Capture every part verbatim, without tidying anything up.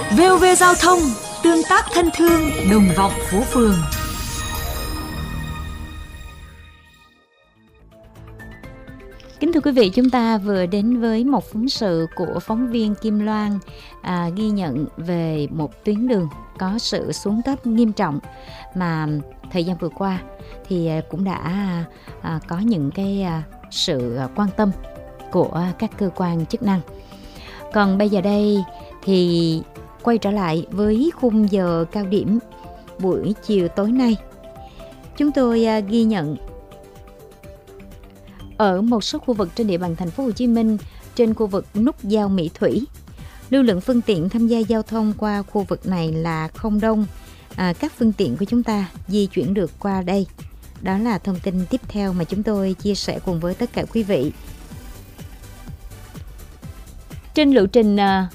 vê o vê Giao thông, tương tác thân thương, đồng vọng phố phường. Kính thưa quý vị, chúng ta vừa đến với một phóng sự của phóng viên Kim Loan à, ghi nhận về một tuyến đường có sự xuống cấp nghiêm trọng mà thời gian vừa qua thì cũng đã à, có những cái à, sự quan tâm của các cơ quan chức năng. Còn bây giờ đây thì quay trở lại với khung giờ cao điểm buổi chiều tối nay. Chúng tôi à, ghi nhận ở một số khu vực trên địa bàn thành phố Hồ Chí Minh, trên khu vực nút giao Mỹ Thủy, lưu lượng phương tiện tham gia giao thông qua khu vực này là không đông. À, các phương tiện của chúng ta di chuyển được qua đây. Đó là thông tin tiếp theo mà chúng tôi chia sẻ cùng với tất cả quý vị. Trên lộ trình à,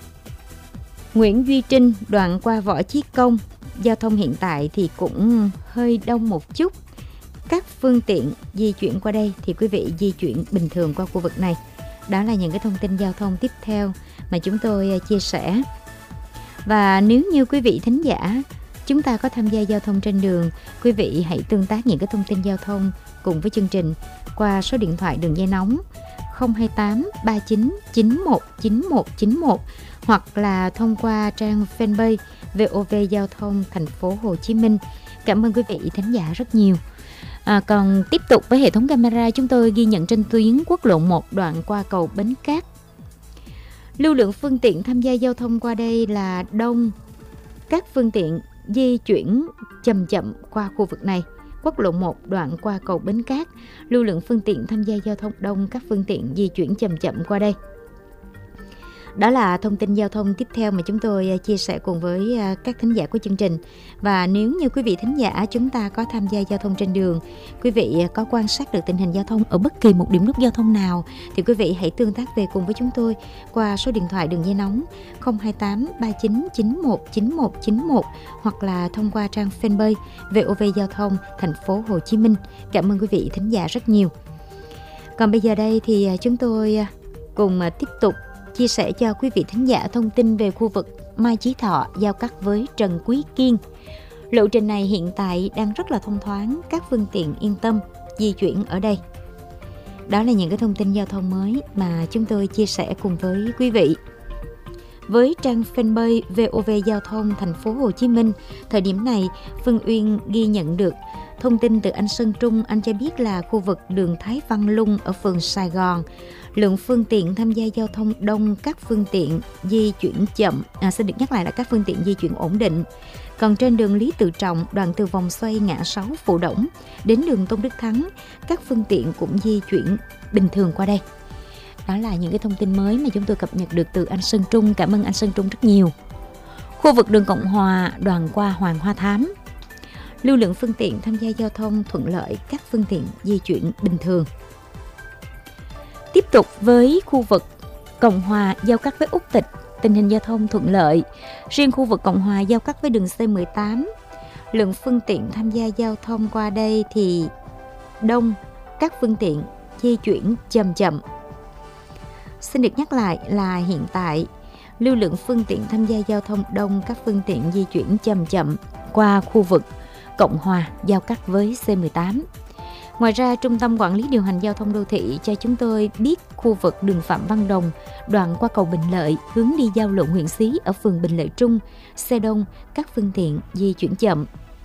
Nguyễn Duy Trinh đoạn qua Võ Chí Công, giao thông hiện tại thì cũng hơi đông một chút. Các phương tiện di chuyển qua đây thì quý vị di chuyển bình thường qua khu vực này. Đó là những cái thông tin giao thông tiếp theo mà chúng tôi chia sẻ. Và nếu như quý vị thính giả chúng ta có tham gia giao thông trên đường, quý vị hãy tương tác những cái thông tin giao thông cùng với chương trình qua số điện thoại đường dây nóng không hai tám ba chín chín một chín một chín một hoặc là thông qua trang fanpage vê o vê Giao thông thành phố Hồ Chí Minh. Cảm ơn quý vị thính giả rất nhiều. À, còn tiếp tục với hệ thống camera, chúng tôi ghi nhận trên tuyến quốc lộ một đoạn qua cầu Bến Cát. Lưu lượng phương tiện tham gia giao thông qua đây là đông. Các phương tiện di chuyển chậm chậm qua khu vực này. Quốc lộ một đoạn qua cầu Bến Cát, lưu lượng phương tiện tham gia giao thông đông, các phương tiện di chuyển chậm chậm qua đây. Đó là thông tin giao thông tiếp theo mà chúng tôi chia sẻ cùng với các thính giả của chương trình. Và nếu như quý vị thính giả chúng ta có tham gia giao thông trên đường, quý vị có quan sát được tình hình giao thông ở bất kỳ một điểm nút giao thông nào, thì quý vị hãy tương tác về cùng với chúng tôi qua số điện thoại đường dây nóng không hai tám ba chín chín một chín một chín một hoặc là thông qua trang fanpage vê o vê Giao thông thành phố Hồ Chí Minh. Cảm ơn quý vị thính giả rất nhiều. Còn bây giờ đây thì chúng tôi cùng tiếp tục chia sẻ cho quý vị thính giả thông tin về khu vực Mai Chí Thọ giao cắt với Trần Quý Kiên. Lộ trình này hiện tại đang rất là thông thoáng, các phương tiện yên tâm di chuyển ở đây. Đó là những cái thông tin giao thông mới mà chúng tôi chia sẻ cùng với quý vị. Với trang fanpage vê o vê Giao thông thành phố Hồ Chí Minh, thời điểm này Phương Uyên ghi nhận được thông tin từ anh Sơn Trung. Anh cho biết là khu vực đường Thái Văn Lung ở phường Sài Gòn, lượng phương tiện tham gia giao thông đông, các phương tiện di chuyển chậm. À, xin được nhắc lại là các phương tiện di chuyển ổn định. Còn trên đường Lý Tự Trọng, đoạn từ vòng xoay ngã sáu Phù Đổng đến đường Tôn Đức Thắng, các phương tiện cũng di chuyển bình thường qua đây. Đó là những cái thông tin mới mà chúng tôi cập nhật được từ anh Sơn Trung. Cảm ơn anh Sơn Trung rất nhiều. Khu vực đường Cộng Hòa đoạn qua Hoàng Hoa Thám, lưu lượng phương tiện tham gia giao thông thuận lợi, các phương tiện di chuyển bình thường. Tiếp tục với khu vực Cộng Hòa giao cắt với Úc Tịch, tình hình giao thông thuận lợi. Riêng khu vực Cộng Hòa giao cắt với đường xê mười tám, lượng phương tiện tham gia giao thông qua đây thì đông, các phương tiện di chuyển chậm chậm. Xin được nhắc lại là hiện tại lưu lượng phương tiện tham gia giao thông đông, các phương tiện di chuyển chậm chậm qua khu vực Cộng Hòa giao cắt với xê mười tám. Ngoài ra, Trung tâm Quản lý Điều hành Giao thông Đô thị cho chúng tôi biết khu vực đường Phạm Văn Đồng, đoạn qua cầu Bình Lợi, hướng đi giao lộ Nguyễn Xí ở phường Bình Lợi Trung, xe đông, các phương tiện di chuyển chậm.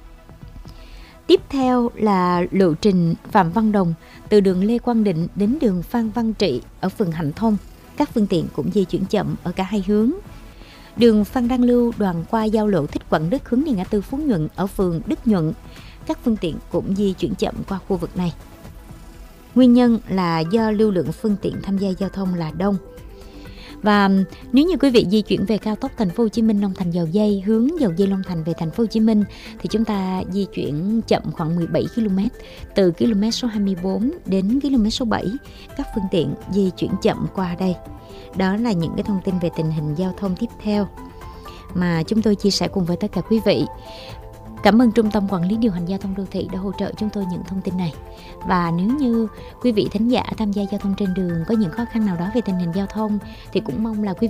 Tiếp theo là lộ trình Phạm Văn Đồng từ đường Lê Quang Định đến đường Phan Văn Trị ở phường Hạnh Thông, các phương tiện cũng di chuyển chậm ở cả hai hướng. Đường Phan Đăng Lưu đoạn qua giao lộ Thích Quảng Đức hướng đi ngã tư Phú Nhuận ở phường Đức Nhuận, các phương tiện cũng di chuyển chậm qua khu vực này. Nguyên nhân là do lưu lượng phương tiện tham gia giao thông là đông. Và nếu như quý vị di chuyển về cao tốc thành phố Hồ Chí Minh Long Thành Dầu Dây, hướng Dầu Dây Long Thành về thành phố Hồ Chí Minh thì chúng ta di chuyển chậm khoảng mười bảy ki lô mét, từ km số hai mươi bốn đến km số bảy, các phương tiện di chuyển chậm qua đây. Đó là những cái thông tin về tình hình giao thông tiếp theo mà chúng tôi chia sẻ cùng với tất cả quý vị. Cảm ơn Trung tâm Quản lý Điều hành Giao thông Đô thị đã hỗ trợ chúng tôi những thông tin này. Và nếu như quý vị thính giả tham gia giao thông trên đường có những khó khăn nào đó về tình hình giao thông thì cũng mong là quý